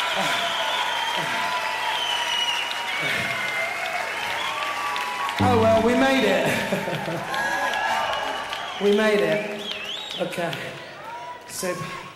Oh well, we made it. We made it. Okay. So.